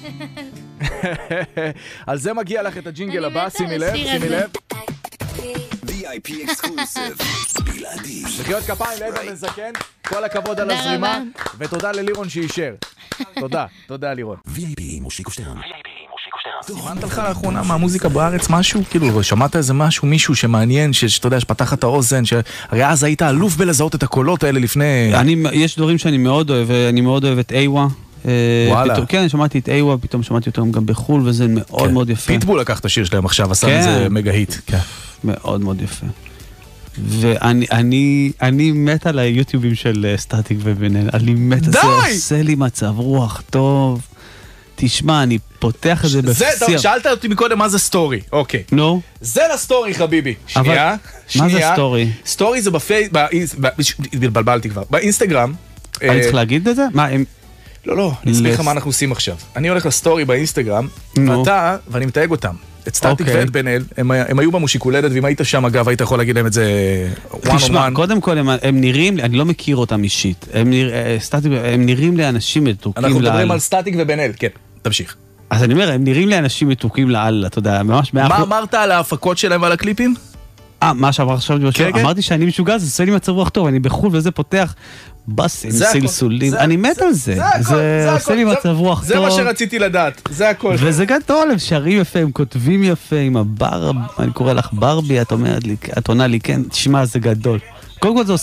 על זה מגיע לך את הג'ינגל הבא, שימי לב, שימי לב. VIP exclusive. בלעדי. מחיאות כפיים לעדן בן זקן, כל הכבוד על הזרימה, ותודה ללירון שאישר. תודה, תודה לירון. VIP מושיקו שטרן. סימנת לך לאחרונה מהמוזיקה בארץ משהו? כאילו, שמעת איזה משהו, מישהו שמעניין, שאתה יודע, שפתח את האוזן, הרי אז היית אלוף בלזהות את הקולות האלה לפני... יש דברים שאני מאוד אוהב, אני מאוד אוהב את איווה. וואלה. כן, שמעתי את איווה, פתאום שמעתי אותם גם בחול, וזה מאוד מאוד יפה. פיטבול לקח את השיר שלהם עכשיו, עשה איזה מגה היט. מאוד מאוד יפה. ואני מת על היוטיובים של סטטיק ובן-אל, אני מת, זה עושה לי מצב רוח טוב. תשמע, אני פותח את זה בפסיר. שאלת אותי מקודם מה זה סטורי, אוקיי. נו? זה לסטורי חביבי. שנייה. מה זה סטורי? סטורי זה בלבלתי כבר. באינסטגרם. אני צריך להגיד את זה? מה, הם... לא, אני אסביר לך מה אנחנו עושים עכשיו. אני הולך לסטורי באינסטגרם, ואני מתייג אותם. את סטטיק ואת בן-אל, הם היו במושיקולדת, ואם היית שם אגב, היית יכול להגיד להם את זה one on one. תשמע, קודם כל, הם נראים, אני לא מכיר אותם אישית, הם נראים לאנשים מתוקים אנחנו מדברים על סטטיק ובן-אל, כן, תמשיך. אז אני אומר, הם נראים לאנשים מתוקים לאללה, אתה יודע, ממש... מה אמרת על ההפקות שלהם ועל הקליפים? מה שעבר עכשיו, אמרתי שאני משוגע, זה עושה לי מצב רוח טוב, אני בחול וזה פותח בסים, סלסולים, אני מת על זה, זה עושה לי מצב רוח טוב. זה מה שרציתי לדעת, זה הכל. וזה גדול, הם שרים יפה, הם כותבים יפה, עם הבר, אני קורא לך ברבי, את אומרת לי, את עונה לי, כן, תשמע, זה גדול. קודם כל זה